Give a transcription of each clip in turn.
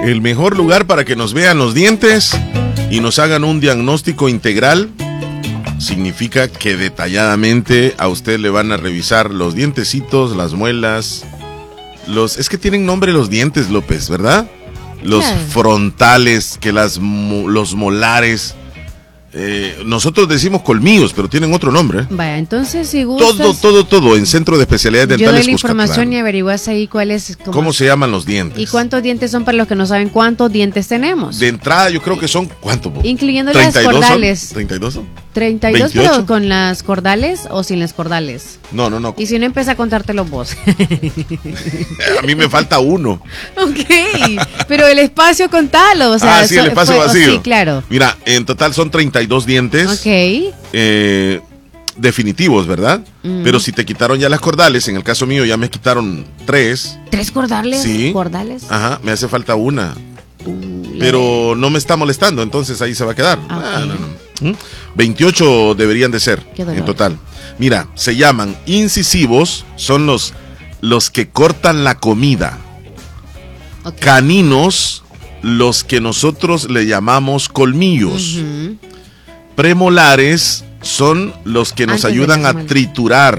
El mejor lugar para que nos vean los dientes y nos hagan un diagnóstico integral significa que detalladamente a usted le van a revisar los dientecitos, las muelas, es que tienen nombre los dientes, López, ¿verdad? Los frontales, que los molares. Nosotros decimos colmillos, pero tienen otro nombre. Vaya, entonces si gustas... Todo en Centro de Especialidades Dentales Yo doy la Cuscatlán. información y averiguas ahí cuál es... ¿Cómo se llaman los dientes? ¿Y cuántos dientes son para los que no saben cuántos dientes tenemos? De entrada yo creo que son, ¿cuánto? Incluyendo las cordales. ¿32 son? 32, 28. pero con las cordales o sin las cordales. No. Y si no, empieza a contártelo vos. A mí me falta uno. Ok, pero el espacio contalo. O sea, sí, el espacio vacío. Sí, claro. Mira, en total son 32 dientes. Ok. Definitivos, ¿verdad? Pero si te quitaron ya las cordales, en el caso mío ya me quitaron 3. ¿3 cordales? Sí. ¿Cordales? Ajá, me hace falta una. Pero no me está molestando, entonces ahí se va a quedar. Okay. No. 28 deberían de ser en total. Mira, se llaman incisivos, son los que cortan la comida. Okay. Caninos, los que nosotros le llamamos colmillos. Premolares son los que nos ayudan a triturar.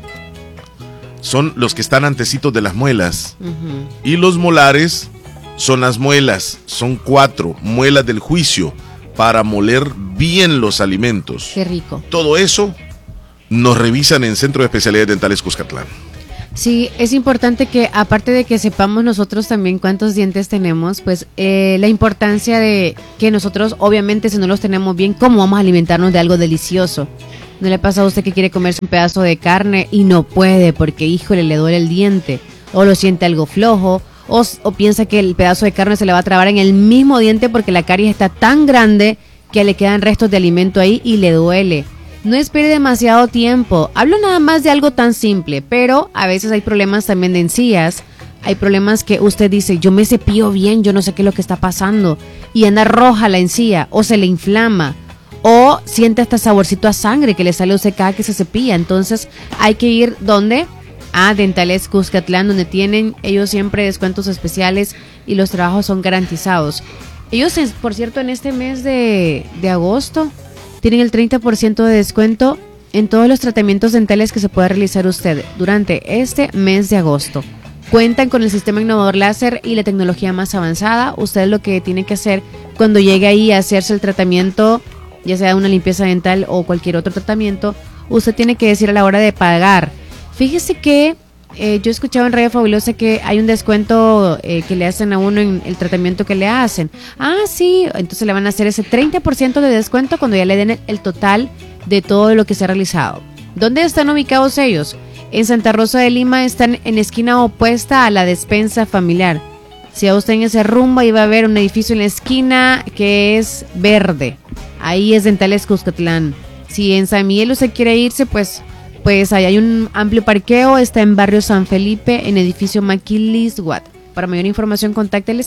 Son los que están antecitos de las muelas. Y los molares son las muelas. Son 4 muelas del juicio para moler bien los alimentos. Qué rico. Todo eso nos revisan en Centro de Especialidades Dentales Cuscatlán. Sí, es importante que aparte de que sepamos nosotros también cuántos dientes tenemos, pues la importancia de que nosotros, obviamente, si no los tenemos bien, ¿cómo vamos a alimentarnos de algo delicioso? ¿No le pasa a usted que quiere comerse un pedazo de carne y no puede porque, híjole, le duele el diente? O lo siente algo flojo, o piensa que el pedazo de carne se le va a trabar en el mismo diente porque la caries está tan grande que le quedan restos de alimento ahí y le duele. No espere demasiado tiempo. Hablo nada más de algo tan simple, pero a veces hay problemas también de encías. Hay problemas que usted dice, yo me cepillo bien, yo no sé qué es lo que está pasando. Y anda roja la encía, o se le inflama, o siente hasta saborcito a sangre que le sale a usted cada que se cepilla. Entonces hay que ir, ¿dónde? A Dentales Cuscatlán, donde tienen ellos siempre descuentos especiales y los trabajos son garantizados. Ellos, por cierto, en este mes de agosto... tienen el 30% de descuento en todos los tratamientos dentales que se pueda realizar usted durante este mes de agosto. Cuentan con el sistema innovador láser y la tecnología más avanzada. Usted lo que tiene que hacer cuando llegue ahí a hacerse el tratamiento, ya sea una limpieza dental o cualquier otro tratamiento, usted tiene que decir a la hora de pagar. Fíjese que yo he escuchado en Radio Fabulosa que hay un descuento que le hacen a uno en el tratamiento que le hacen. Ah, sí, entonces le van a hacer ese 30% de descuento cuando ya le den el total de todo lo que se ha realizado. ¿Dónde están ubicados ellos? En Santa Rosa de Lima, están en esquina opuesta a la despensa familiar. Si a usted en ese rumbo ahí va a haber un edificio en la esquina que es verde. Ahí es Dentales Cuscatlán. Si en San Miguel usted quiere irse, pues ahí hay un amplio parqueo, está en barrio San Felipe, en edificio Maquilis Watt. Para mayor información, contácteles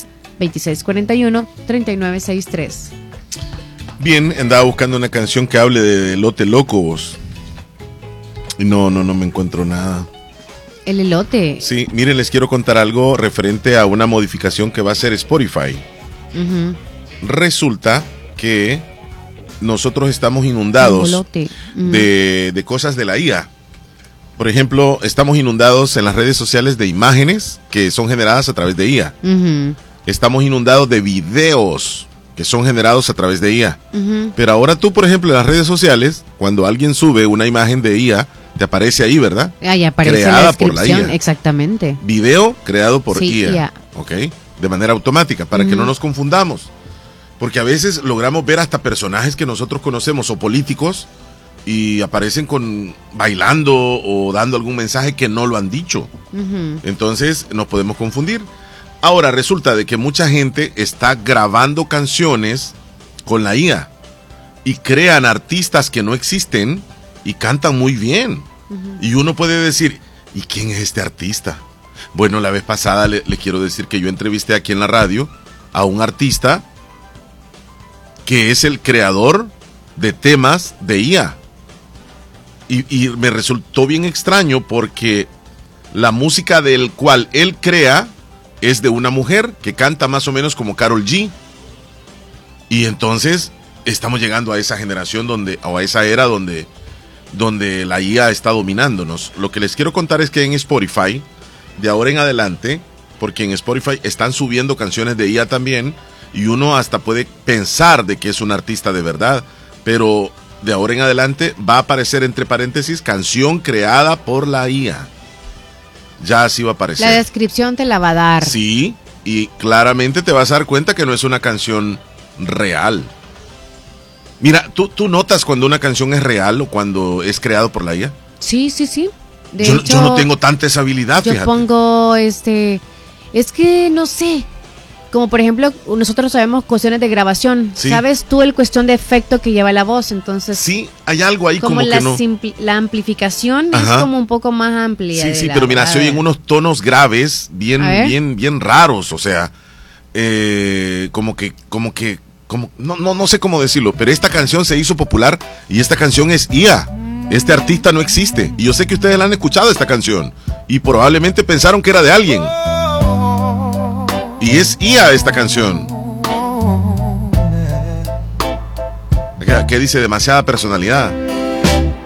2641-3963. Bien, andaba buscando una canción que hable de elote loco, vos. Y no me encuentro nada. El elote. Sí, miren, les quiero contar algo referente a una modificación que va a hacer Spotify. Resulta que nosotros estamos inundados de cosas de la IA. Por ejemplo, estamos inundados en las redes sociales de imágenes que son generadas a través de IA. Estamos inundados de videos que son generados a través de IA. Pero ahora tú, por ejemplo, en las redes sociales, cuando alguien sube una imagen de IA, te aparece ahí, ¿verdad? Ahí aparece creada la descripción, por la IA. Exactamente. Video creado por IA. Ok. De manera automática, para que no nos confundamos. Porque a veces logramos ver hasta personajes que nosotros conocemos o políticos y aparecen bailando o dando algún mensaje que no lo han dicho. Entonces nos podemos confundir. Ahora resulta de que mucha gente está grabando canciones con la IA y crean artistas que no existen y cantan muy bien. Y uno puede decir, ¿y quién es este artista? Bueno, la vez pasada le quiero decir que yo entrevisté aquí en la radio a un artista que es el creador de temas de IA. Y me resultó bien extraño porque la música del cual él crea es de una mujer que canta más o menos como Karol G. Y entonces estamos llegando a esa generación o a esa era donde la IA está dominándonos. Lo que les quiero contar es que en Spotify, de ahora en adelante, porque en Spotify están subiendo canciones de IA también, y uno hasta puede pensar de que es un artista de verdad, pero de ahora en adelante va a aparecer entre paréntesis canción creada por la IA. Ya así va a aparecer. La descripción te la va a dar. Sí, y claramente te vas a dar cuenta que no es una canción real. Mira, ¿tú notas cuando una canción es real o cuando es creado por la IA? Sí. De Yo hecho, no tengo tanta esa habilidad, yo fíjate. pongo es que no sé, como por ejemplo, nosotros sabemos cuestiones de grabación, Sí. ¿sabes tú el cuestión de efecto que lleva la voz? Entonces, Sí, hay algo ahí como la, que no. la amplificación Ajá. es como un poco más amplia. Sí, pero mira, se oyen unos tonos graves bien raros, o sea, no sé cómo decirlo, pero esta canción se hizo popular y esta canción es IA. Este artista no existe. Y yo sé que ustedes la han escuchado esta canción y probablemente pensaron que era de alguien. Y es IA esta canción. ¿Qué dice? Demasiada personalidad.